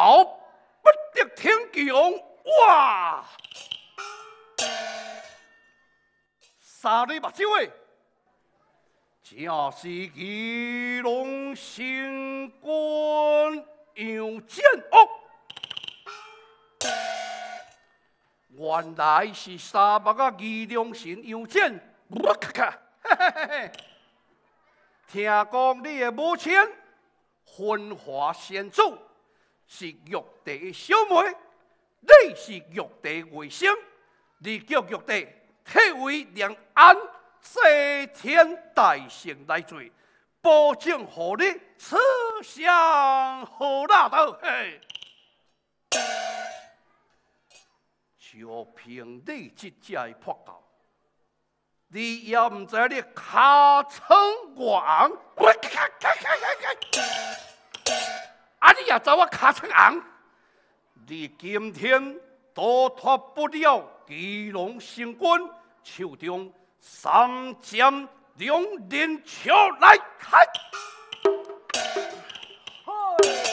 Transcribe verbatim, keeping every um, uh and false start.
保不得天降。哇！三日目睭诶，正是基隆新官杨建屋。原来是沙漠啊，基隆神杨建，我咔咔，嘿嘿嘿嘿。听讲你的母亲昏华先祖是玉帝的小妹，你是玉帝外甥，你叫玉帝替为良安，谢天大圣来罪，保证互你此生好大道。嘿，就凭你这只的破狗，你也唔知你尻川外红，啊！你也走我尻川红，你今天都脱不了基隆新官手中三剑两刃鞘来开。